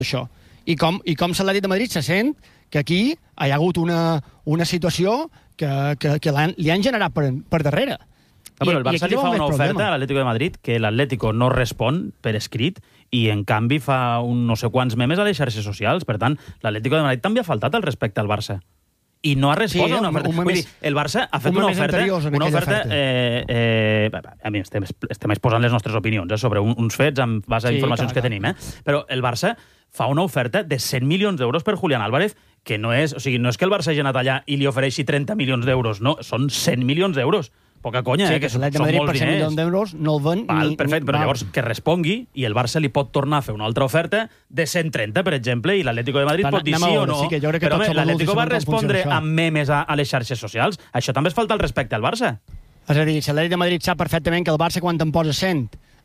això. I com l'Atlètic de Madrid se sent que aquí hi ha hagut una situació que li han generat per darrere. Però el Barça li fa una oferta a l'Atlético de Madrid que l'Atlético no respon per escrit i, en canvi, fa no sé quants memes a les xarxes socials. Per tant, l'Atlético de Madrid també ha faltat el respecte al Barça. I no ha respost a una oferta. Vull dir, el Barça ha fet una oferta... A mi estem exposant les nostres opinions sobre uns fets en base a informacions que tenim. Però el Barça fa una oferta de 100 milions d'euros per Julián Álvarez, que no és... O sigui, no és que el Barça hagi anat allà i li ofereixi 30 milions d'euros, no, són 100 milions d'euros. Poca conya, que són molts diners. Per 100 milions d'euros no el ven... Perfecte, però llavors que respongui i el Barça li pot tornar a fer una altra oferta de 130, per exemple, i l'Atlético de Madrid pot dir sí o no. Però l'Atlético va respondre amb memes a les xarxes socials. Això també es falta el respecte al Barça. És a dir, l'Atlético de Madrid sap perfectament que el Barça, quan te'n posa 100,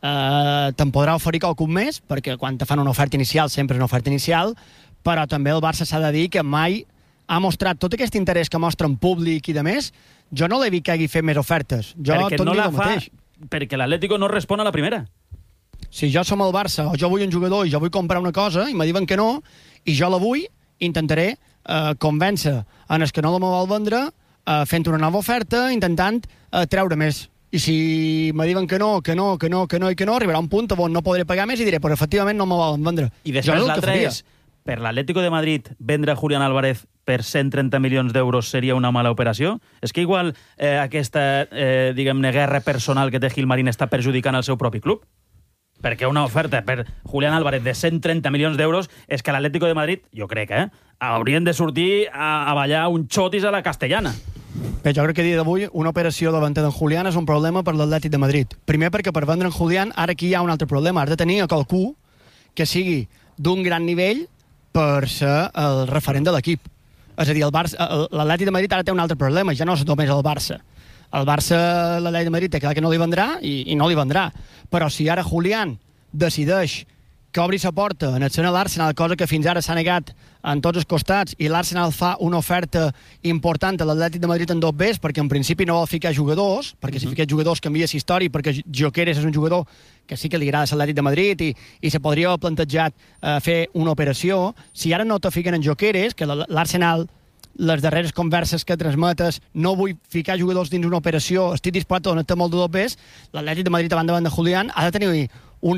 te'n podrà oferir qualcun més, perquè quan te fan una oferta inicial sempre és una oferta inicial, però també el Barça s'ha de dir que mai ha mostrat tot aquest interès que mostra en públic i de més. Jo no l'he vist que hagi fet més ofertes. Perquè no la fa, perquè l'Atlético no respon a la primera. Si jo som el Barça o jo vull un jugador i jo vull comprar una cosa i me diuen que no, i jo la vull, intentaré convèncer en els que no la me vol vendre fent una nova oferta, intentant treure més. I si me diuen que no, arribarà un punt on no podré pagar més i diré, però efectivament no me volen vendre. I després l'altre és, per l'Atlético de Madrid vendre Julián Álvarez per 130 milions d'euros seria una mala operació? És que igual aquesta, diguem-ne, guerra personal que té Gilmarín està perjudicant el seu propi club? Perquè una oferta per Julián Álvarez de 130 milions d'euros és que l'Atlético de Madrid, jo crec, haurien de sortir a ballar un xotis a la castellana. Bé, jo crec que a dia d'avui una operació davant d'en Julián és un problema per l'Atlètic de Madrid. Primer perquè per vendre en Julián ara aquí hi ha un altre problema. Has de tenir a qualcú que sigui d'un gran nivell per ser el referent de l'equip. És a dir, l'Atlètic de Madrid ara té un altre problema, ja no és només el Barça. El Barça, l'Atlètic de Madrid, té clar que no li vendrà i no li vendrà. Però si ara Julián decideix que obri la porta en el seno de l'Arsenal, cosa que fins ara s'ha negat en tots els costats, i l'Arsenal fa una oferta important a l'Atlètic de Madrid en 2Bs, perquè en principi no vol ficar jugadors, perquè si fiqués jugadors canvia la història, perquè Gyökeres és un jugador que sí que li agrada l'Atlètic de Madrid i se podria haver plantejat fer una operació. Si ara no te fiquen en Gyökeres, que l'Arsenal, les darreres converses que transmetes, no vull ficar jugadors dins una operació, estic disposat a donar-te molt de 2Bs, l'Atlètic de Madrid davant de Julián ha de tenir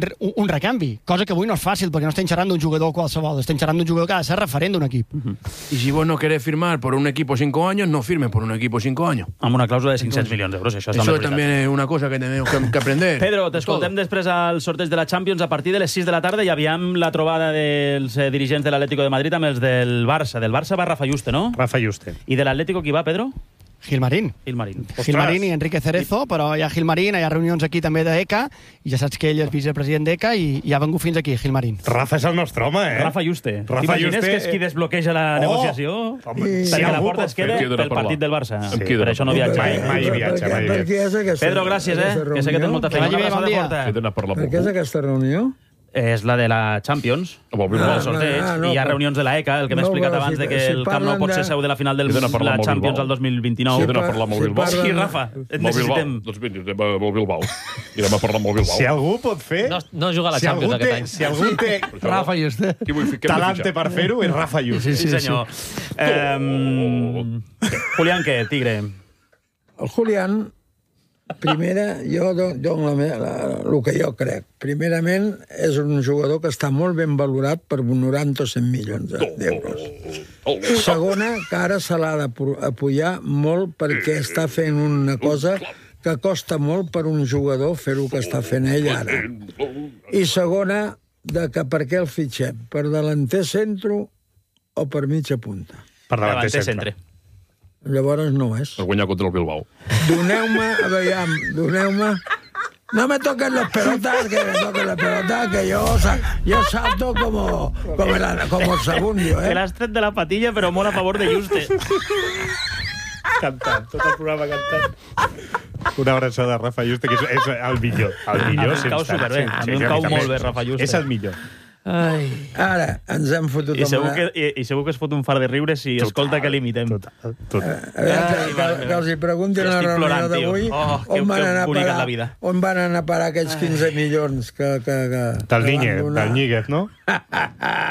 un recanvi, cosa que avui no és fàcil perquè no estem xerrant d'un jugador qualsevol, estem xerrant d'un jugador que ha de ser referent d'un equip. Y si vos no querés firmar por un equipo 5 años, no firmes por un equipo 5 años. Amb una clàusula de 500 milions d'euros, això també és una cosa que tenemos que aprender. Pedro, t'escoltem després al sorteig de la Champions a partir de les 6 de la tarda i aviam la trobada dels dirigents de l'Atlético de Madrid amb els del Barça. Del Barça va Rafa Yuste, no? Rafa Yuste. I de l'Atlético qui va, Pedro? Gilmarín. Gilmarín i Enrique Cerezo, però hi ha Gilmarín, hi ha reunions aquí també d'ECA, i ja saps que ell és vicepresident d'ECA i ha vengut fins aquí, Gilmarín. Rafa és el nostre home, Rafa Yuste. T'imagines que és qui desbloqueja la negociació? Perquè la porta es queda pel partit del Barça. Per això no viatja. Mai viatja. Pedro, gràcies, que sé que tens molta feina. Per què és aquesta reunió? És la de la Champions, el sorteig, i hi ha reunions de la ECA, el que m'he explicat abans de que el Camp Nou pot ser seu de la final de la Champions al 2029. He d'anar a parlar amb el Bilbao. Sí, Rafa, et necessitem. Doncs vinga, anem al Bilbao. I anem a parlar amb el Bilbao. Si algú pot fer... No juga a la Champions aquest any. Si algú té Rafa Yuste. talante per fer-ho, és Rafa Yuste. Sí, senyor. Julián, què? Tigre. El Julián, primera, jo dono el que jo crec. Primerament, és un jugador que està molt ben valorat per 90 o 100 milions d'euros. Segona, que ara se l'ha d'apoyar molt perquè està fent una cosa que costa molt per un jugador fer el que està fent ell ara. I segona, que per què el fitxem? Per delanter centre o per mitja punta? Per davanter centre. Llavors no és. Per guanyar contra el Bilbao. Doneu-me... No me toquen las pelotas, que yo salto como el Sabundio, Te l'has tret de la patilla, però molt a favor de Yuste. Cantant, tot el programa cantant. Una abraçada de Rafa Yuste, que és el millor. El millor, sense cau superbé. A mi em cau molt bé, Rafa Yuste. És el millor. Ara ens hem fotut... I segur que es fot un far de riure si escolta que l'imitem. Que els hi preguntin a la reunió d'avui on van anar a parar aquells 15 milions que del Níguez, no?